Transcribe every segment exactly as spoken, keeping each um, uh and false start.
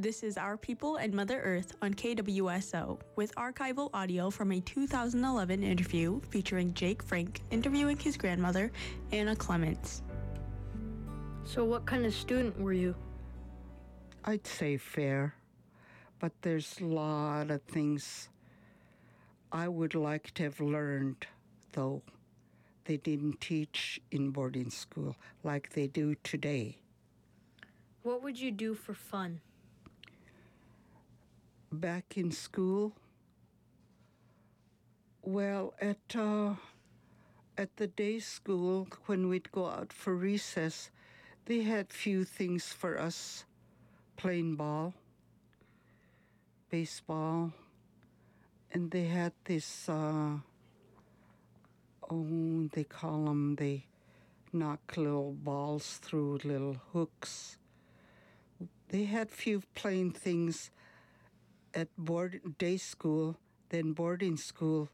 This is Our People and Mother Earth on K W S O, with archival audio from a two thousand eleven interview featuring Jake Frank interviewing his grandmother, Anna Clements. So what kind of student were you? I'd say fair, but there's a lot of things I would like to have learned, though they didn't teach in boarding school like they do today. What would you do for fun? Back in school, well, at uh, at the day school, when we'd go out for recess, they had few things for us. Playing ball, baseball, and they had this, uh, oh, they call them, they knock little balls through little hooks. They had few playing things at board day school. Then boarding school,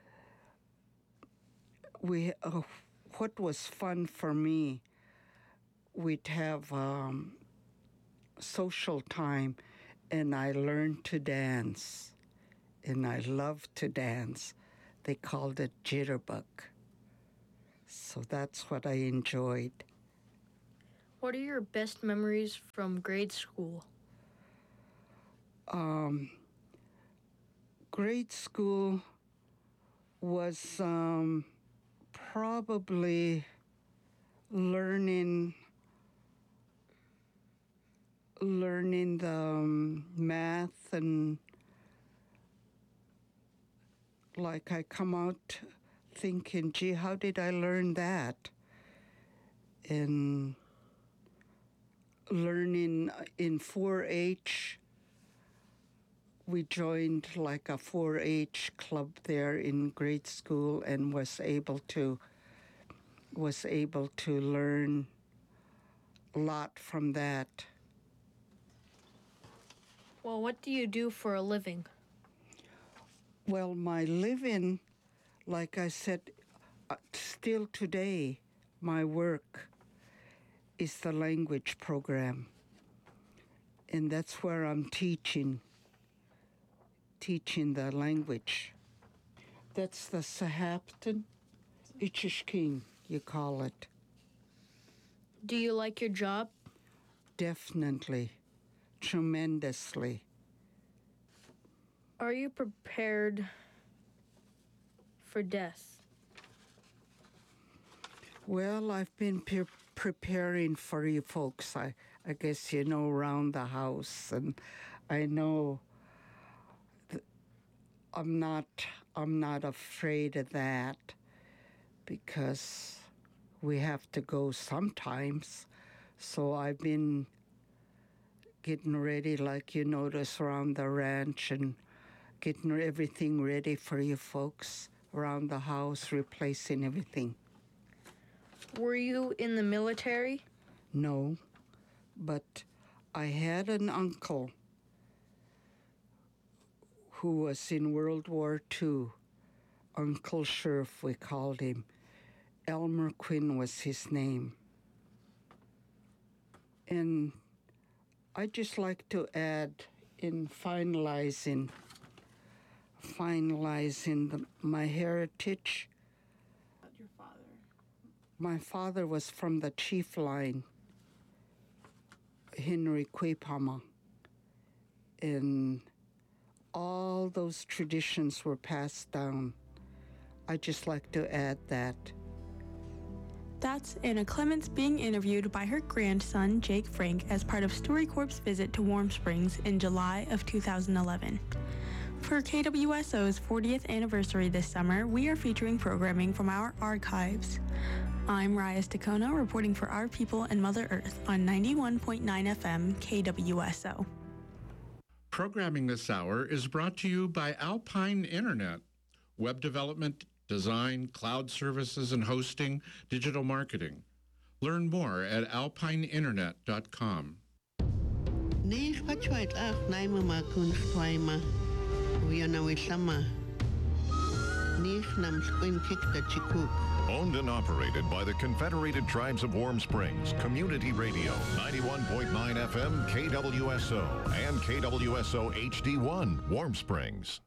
we uh, what was fun for me, we'd have um, social time, and I learned to dance, and I loved to dance. They called it jitterbug. So that's what I enjoyed. What are your best memories from grade school? Um, grade school was um, probably learning learning the um, math, and like I come out thinking, gee, how did I learn that? And learning in four H, we joined like a four H club there in grade school, and was able to was able to learn a lot from that. Well, what do you do for a living? Well, my living, like I said, uh, still today, my work is the language program. And that's where I'm teaching, teaching the language. That's the Sahaptin Ichishkin, you call it. Do you like your job? Definitely. Tremendously. Are you prepared for death? Well, I've been pre- preparing for you folks. I, I guess you know around the house, and I know th- I'm not I'm not afraid of that, because we have to go sometimes. So I've been getting ready, like you notice, around the ranch, and getting everything ready for you folks around the house, replacing everything. Were you in the military? No, but I had an uncle who was in World War Two. Uncle Sheriff, we called him. Elmer Quinn was his name. And I'd just like to add, in finalizing, finalizing the, my heritage. Your father. My father was from the chief line, Henry Quepama. And all those traditions were passed down. I'd just like to add that. That's Anna Clements being interviewed by her grandson, Jake Frank, as part of StoryCorp's visit to Warm Springs in July of two thousand eleven. For K W S O's fortieth anniversary this summer, we are featuring programming from our archives. I'm Raya Stakona, reporting for Our People and Mother Earth on ninety-one point nine F M K W S O. Programming this hour is brought to you by Alpine Internet. Web development, design, cloud services and hosting, digital marketing. Learn more at alpine internet dot com. Ni khachwait ah naima ma kun khwaima. Uyana wisama. Nich nam squinkik da chikuk. Owned and operated by the Confederated Tribes of Warm Springs, Community Radio, ninety-one point nine F M, K W S O, and K W S O H D one, Warm Springs.